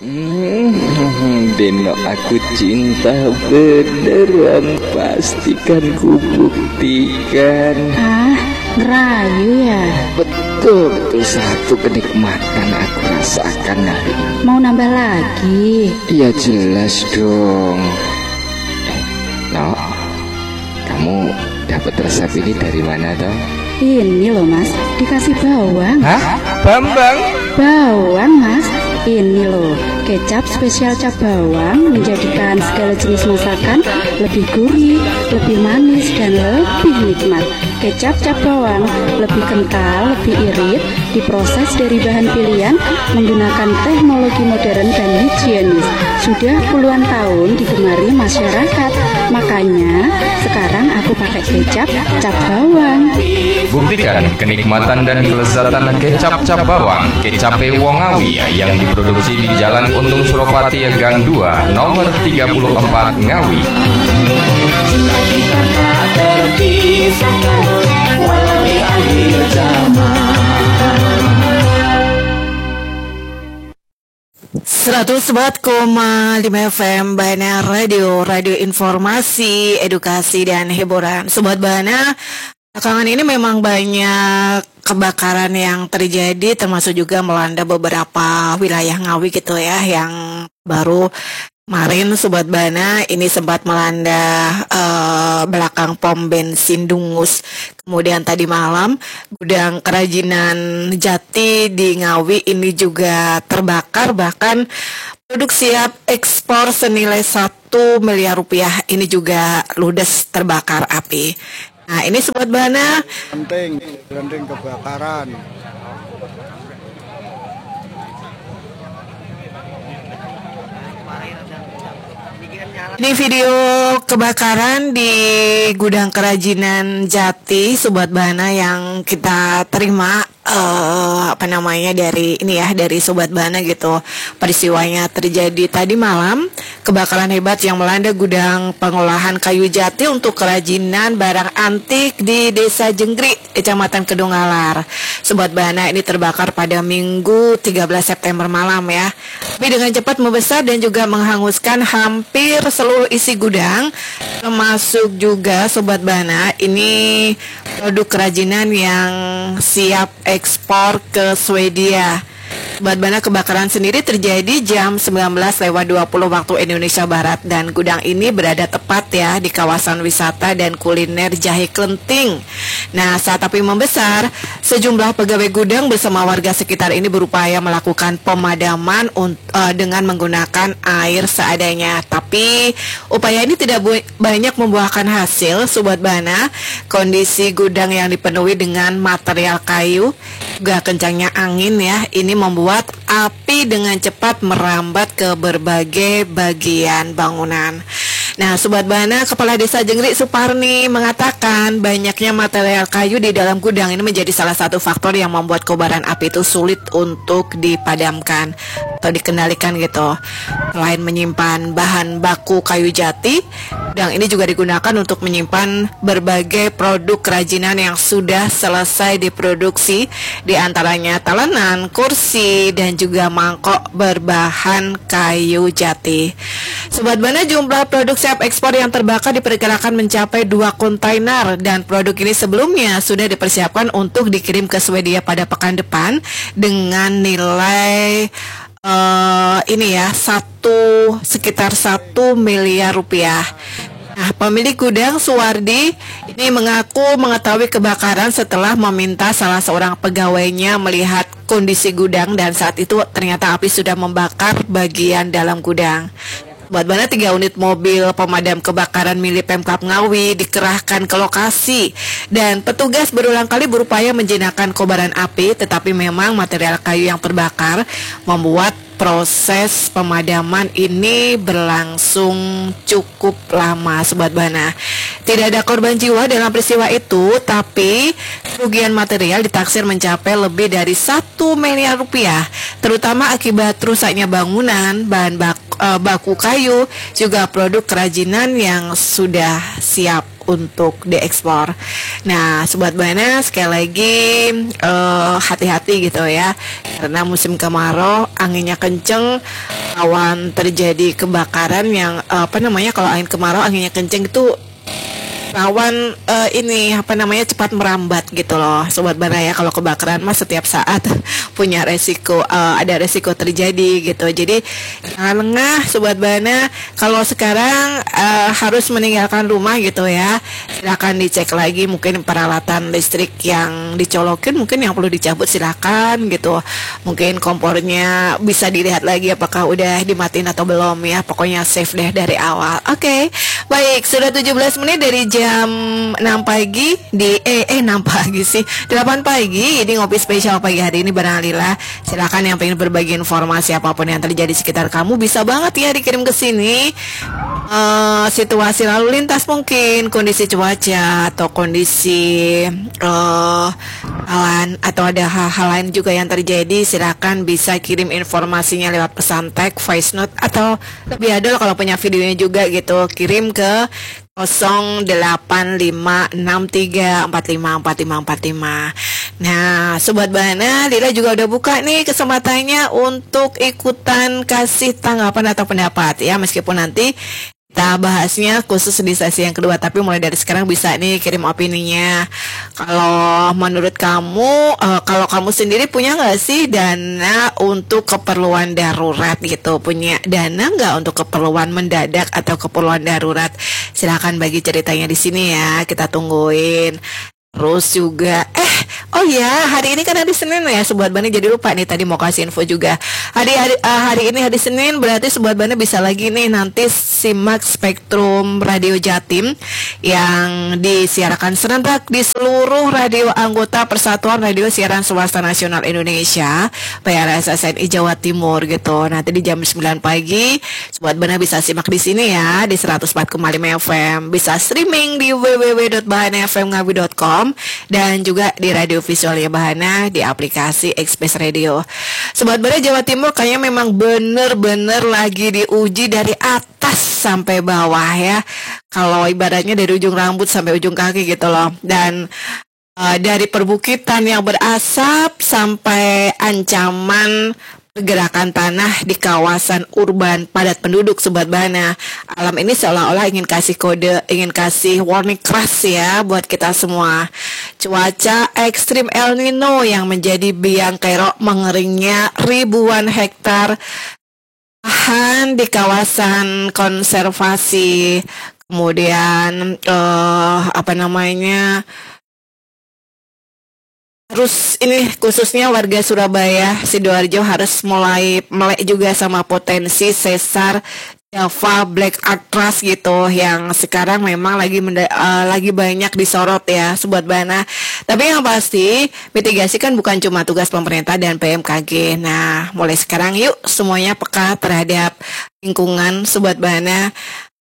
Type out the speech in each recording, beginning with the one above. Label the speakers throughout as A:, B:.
A: Deno aku cinta beneran, pastikan ku buktikan.
B: Ngerayu ya?
A: Betul satu kenikmatan aku rasakan hari ini.
B: Mau nambah lagi?
A: Ya jelas dong. No, kamu dapat resep ini dari mana toh?
B: Ini loh mas, dikasih bawang.
A: Hah? Bambang?
B: Bawang mas, ini loh kecap spesial cap bawang, menjadikan segala jenis masakan lebih gurih, lebih manis, dan lebih nikmat. Kecap cap bawang lebih kental, lebih irit, diproses dari bahan pilihan menggunakan teknologi modern dan higienis. Sudah puluhan tahun digemari masyarakat, makanya sekarang aku pakai kecap cap bawang.
C: Buktikan kenikmatan dan kelezatan kecap cap bawang, kecap Wongawi yang diproduksi di Jalan Untung Suropati Gang 2, nomor 34 Ngawi.
D: Seratus 104,5 FM Bana Radio informasi, edukasi dan hiburan. Sobat Bana, belakangan ini memang banyak kebakaran yang terjadi, termasuk juga melanda beberapa wilayah Ngawi gitu ya, yang baru kemarin Sobat Bana ini sempat melanda belakang pom bensin Dungus. Kemudian tadi malam gudang kerajinan Jati di Ngawi ini juga terbakar, bahkan produk siap ekspor senilai 1 miliar rupiah ini juga ludes terbakar api. Nah ini Sobat Bana,
E: penting kebakaran.
D: ini video kebakaran di gudang kerajinan Jati Sobat Bana yang kita terima dari ini ya, dari Sobat Bana gitu. Peristiwanya terjadi tadi malam, kebakaran hebat yang melanda gudang pengolahan kayu jati untuk kerajinan barang antik di Desa Jenggri, Kecamatan Kedunggalar. Sobat Bana ini terbakar pada Minggu 13 September malam ya. Tapi dengan cepat membesar dan juga menghanguskan hampir seluruh isi gudang, termasuk juga Sobat Bana ini produk kerajinan yang siap ekspor ke Swedia. Sobat Bana, kebakaran sendiri terjadi jam 19.20 waktu Indonesia Barat, dan gudang ini berada tepat ya di kawasan wisata dan kuliner Jahe Klenting. Nah, saat api membesar, sejumlah pegawai gudang bersama warga sekitar ini berupaya melakukan pemadaman dengan menggunakan air seadanya. Tapi upaya ini tidak banyak membuahkan hasil, Sobat Bana. Kondisi gudang yang dipenuhi dengan material kayu, juga kencangnya angin ya, ini membuat api dengan cepat merambat ke berbagai bagian bangunan. Nah, Sobat Bana, Kepala Desa Jenggri Suparni mengatakan banyaknya material kayu di dalam gudang ini menjadi salah satu faktor yang membuat kobaran api itu sulit untuk dipadamkan atau dikendalikan gitu. Selain menyimpan bahan baku kayu jati, gudang ini juga digunakan untuk menyimpan berbagai produk kerajinan yang sudah selesai diproduksi, di antaranya talenan, kursi, dan juga mangkok berbahan kayu jati. Sobat Bana, jumlah produk siap ekspor yang terbakar diperkirakan mencapai 2 kontainer, dan produk ini sebelumnya sudah dipersiapkan untuk dikirim ke Swedia pada pekan depan dengan nilai sekitar 1 miliar rupiah. Nah, pemilik gudang Suwardi ini mengaku mengetahui kebakaran setelah meminta salah seorang pegawainya melihat kondisi gudang, dan saat itu ternyata api sudah membakar bagian dalam gudang. Buat Bana, 3 unit mobil pemadam kebakaran milik Pemkab Ngawi dikerahkan ke lokasi, dan petugas berulang kali berupaya menjinakkan kobaran api, tetapi memang material kayu yang terbakar membuat proses pemadaman ini berlangsung cukup lama, Sobat Bana. Tidak ada korban jiwa dalam peristiwa itu, tapi kerugian material ditaksir mencapai lebih dari 1 miliar rupiah, terutama akibat rusaknya bangunan, bahan baku kayu, juga produk kerajinan yang sudah siap untuk dieksplor. Nah, Sobat Bana sekali lagi hati-hati gitu ya, karena musim kemarau anginnya kenceng, awan terjadi kebakaran yang kalau angin kemarau anginnya kenceng itu rawan cepat merambat gitu loh Sobat Bana ya. Kalau kebakaran mah setiap saat punya resiko, ada resiko terjadi gitu. Jadi jangan lengah Sobat Bana. Kalau sekarang harus meninggalkan rumah gitu ya, silakan dicek lagi mungkin peralatan listrik yang dicolokin, mungkin yang perlu dicabut silakan gitu. Mungkin kompornya bisa dilihat lagi apakah udah dimatiin atau belum ya. Pokoknya safe deh dari awal. Oke. Baik, sudah 17 menit dari jam 6 pagi di 6 pagi sih 8 pagi. Ini ngopi spesial pagi hari ini barang Lila. Silakan yang pengen berbagi informasi apapun yang terjadi di sekitar kamu bisa banget ya dikirim ke sini. Situasi lalu lintas mungkin, kondisi cuaca atau kondisi awan atau ada hal-hal lain juga yang terjadi, silakan bisa kirim informasinya lewat pesan teks, voice note atau lebih adil kalau punya videonya juga gitu, kirim ke 085634545455. Nah, Sobat Bana, Lila juga udah buka nih kesempatannya untuk ikutan kasih tanggapan atau pendapat ya, meskipun nanti kita bahasnya khusus di sesi yang kedua, tapi mulai dari sekarang bisa nih kirim opininya. Kalau menurut kamu, kalau kamu sendiri punya nggak sih dana untuk keperluan darurat gitu? Punya dana nggak untuk keperluan mendadak atau keperluan darurat? Silakan bagi ceritanya di sini ya, kita tungguin. Terus juga oh ya, hari ini kan hari Senin ya Sobat Bana, jadi lupa nih tadi mau kasih info juga. Hari ini hari Senin, berarti Sobat Bana bisa lagi nih nanti simak Spektrum Radio Jatim yang disiarkan serentak di seluruh radio anggota Persatuan Radio Siaran Swasta Nasional Indonesia PRSSNI Jawa Timur gitu. Nanti di jam 9 pagi Sobat Bana bisa simak di sini ya di 104,5 FM. Bisa streaming di www.bahanafmngawi.com dan juga di radio visualnya Bahana di aplikasi Express Radio. Sobat Bana, Jawa Timur kayaknya memang bener-bener lagi diuji dari atas sampai bawah ya. Kalau ibaratnya dari ujung rambut sampai ujung kaki gitu loh. Dan dari perbukitan yang berasap sampai ancaman pergerakan tanah di kawasan urban padat penduduk Sobat Bana. Alam ini seolah-olah ingin kasih kode, ingin kasih warning keras ya buat kita semua. Cuaca ekstrim El Nino yang menjadi biang kerok mengeringnya ribuan hektar lahan di kawasan konservasi. Kemudian terus ini khususnya warga Surabaya, Sidoarjo harus mulai melek juga sama potensi sesar Java Black Atlas gitu yang sekarang memang lagi banyak disorot ya Sobat Bana. Tapi yang pasti mitigasi kan bukan cuma tugas pemerintah dan PMKG. Nah, mulai sekarang yuk semuanya peka terhadap lingkungan Sobat Bana.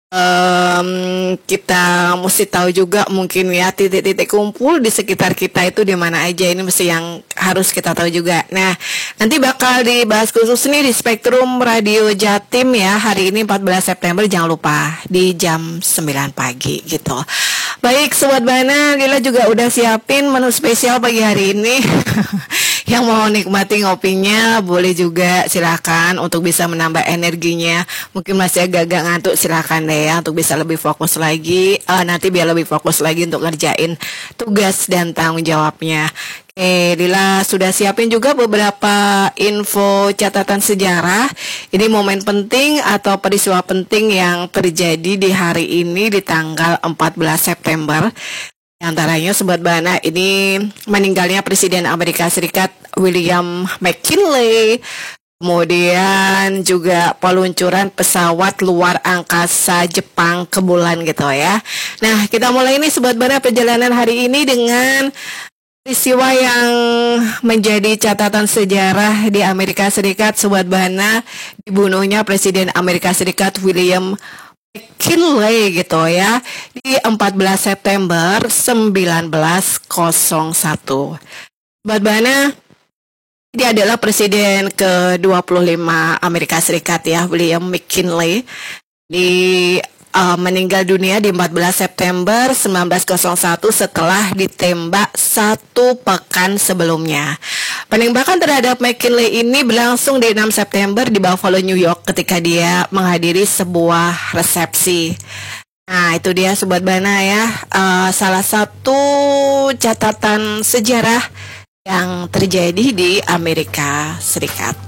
D: Kita mesti tahu juga mungkin ya titik-titik kumpul di sekitar kita itu di mana aja, ini mesti yang harus kita tahu juga. Nah, nanti bakal dibahas khusus nih di Spektrum Radio Jatim ya hari ini 14 September, jangan lupa di jam 9 pagi gitu. Baik Sobat Bana, Lila juga udah siapin menu spesial pagi hari ini. Yang mau nikmati ngopinya boleh juga, silakan untuk bisa menambah energinya. Mungkin masih agak-agak ngantuk, silakan deh ya untuk bisa lebih fokus lagi. Nanti biar lebih fokus lagi untuk ngerjain tugas dan tanggung jawabnya. Lila sudah siapin juga beberapa info catatan sejarah. Ini momen penting atau peristiwa penting yang terjadi di hari ini di tanggal 14 September. Antaranya Sobat Bana, ini meninggalnya Presiden Amerika Serikat William McKinley. Kemudian juga peluncuran pesawat luar angkasa Jepang ke bulan gitu ya. Nah, kita mulai ini Sobat Bana perjalanan hari ini dengan peristiwa yang menjadi catatan sejarah di Amerika Serikat. Sobat Bana, dibunuhnya Presiden Amerika Serikat William McKinley gitu ya di 14 September 1901. Sobat Bana, dia adalah presiden ke-25 Amerika Serikat ya, William McKinley. Di meninggal dunia di 14 September 1901 setelah ditembak 1 pekan sebelumnya. Penembakan terhadap McKinley ini berlangsung di 6 September di Buffalo, New York ketika dia menghadiri sebuah resepsi. Nah, itu dia Sobat Bana ya, salah satu catatan sejarah yang terjadi di Amerika Serikat.